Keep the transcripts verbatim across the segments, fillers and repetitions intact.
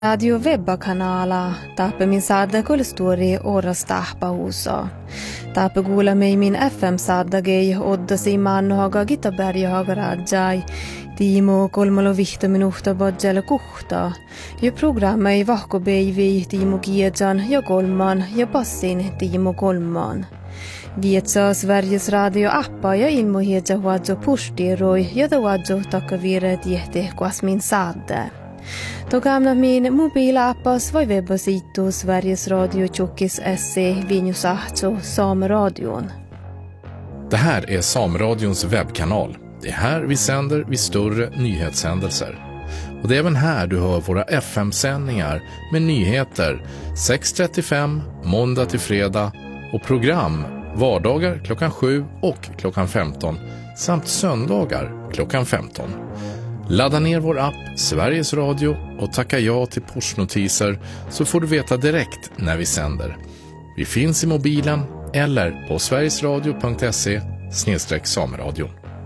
Radio webba-kanala tape min sadda kol story ora stahpa husa. Tape gula mei min F M sadda gei odda si man haga gitaberja haga rajai. Timo kolmalo vihta minuhta badjala kuhta. Ja programma ei vahko beivi Timo Giejan ja kolman ja passin Timo kolman. Vietsa Sveriges radio-appa ja ilmohedja huadjo pustiroi ja da huadjo takavire tiehti kuas min sadde. Då gamla min mobilappas var webbasitu Sveriges Radio Tjockis S C Vinjusahto Sameradion. Det här är Sameradions webbkanal. Det är här vi sänder vid större nyhetshändelser. Och det är även här du hör våra F M-sändningar med nyheter sex trettiofem måndag till fredag och program vardagar klockan sju och klockan femton samt söndagar klockan femton. Ladda ner vår app Sveriges Radio och tacka ja till pushnotiser så får du veta direkt när vi sänder. Vi finns i mobilen eller på sverigesradio punkt se snedstreck sameradio.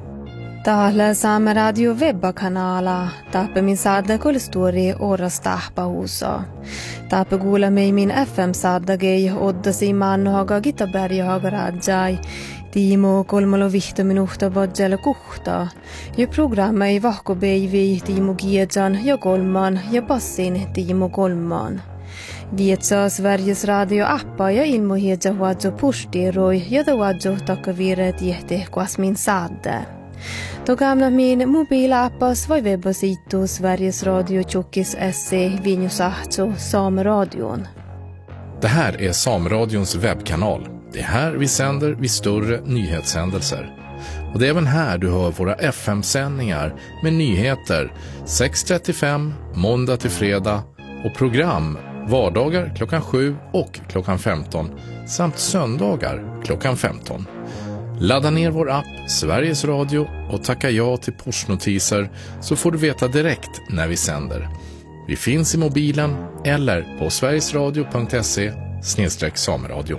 Täällä Saameradio webba-kanala tape min sadda kol story ora stahpa husa. Tape gula mei min F M sadda gei odda si man haga gitaberja haga rajai. Timo kolmalo vihta minuhta badjala kuhta. Ja programma ei vahko beivi Timo Giejan ja kolman ja passin Timo kolman. Vietsa Sveriges radio-appa ja ilmohedja huadjo pustiroi ja da huadjo takavire tiehti kuas min sadde. Då gamla min mobilappas var webbasitu Sveriges Radio Tjockis S C Vinjusahto Sameradion. Det här är Sameradions webbkanal. Det är här vi sänder vid större nyhetshändelser. Och det är även här du hör våra F M-sändningar med nyheter sex trettiofem måndag till fredag och program vardagar klockan sju och klockan femton samt söndagar klockan femton. Ladda ner vår app Sveriges Radio och tacka ja till pushnotiser så får du veta direkt när vi sänder. Vi finns i mobilen eller på sverigesradio punkt se snedstreck sameradio.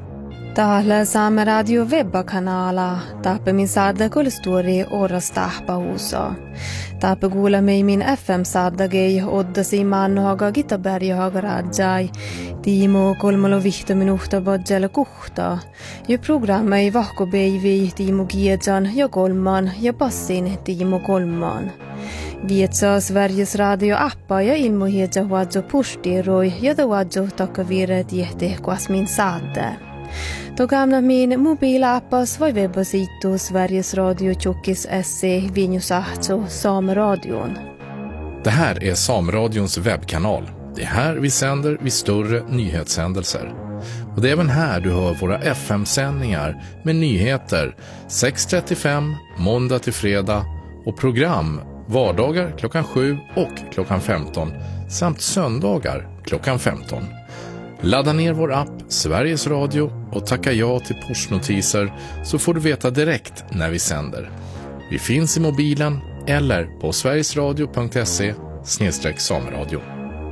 Täällä Saameradio webba-kanala tape min sadda kol story ora stahpa husa. Tape gula mei min F M sadda gei odda si man haga gitaberja haga rajai. Timo kolmalo vihta minuhta badjala kuhta. Ja programma ei vahko beivi Timo Giejan ja kolman ja passin Timo kolman. Vietsa Sveriges radio-appa ja ilmohedja huadjo pustiroi ja da huadjo takavire tiehti kuas min sadde. Då gamla min mobilappas var webbasitu Sveriges Radio Tjockis S C Vinjusahto Sameradion. Det här är Sameradions webbkanal. Det är här vi sänder vid större nyhetshändelser. Och det är även här du hör våra F M-sändningar med nyheter sex trettiofem måndag till fredag och program vardagar klockan sju och klockan femton samt söndagar klockan femton. Ladda ner vår app Sveriges Radio och tacka ja till pushnotiser så får du veta direkt när vi sänder. Vi finns i mobilen eller på sverigesradio punkt se snedstreck sameradio.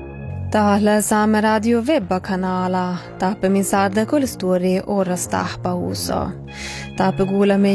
Täällä Saameradio webba-kanala tape min sadda kol story ora stahpa husa. Tape gula mei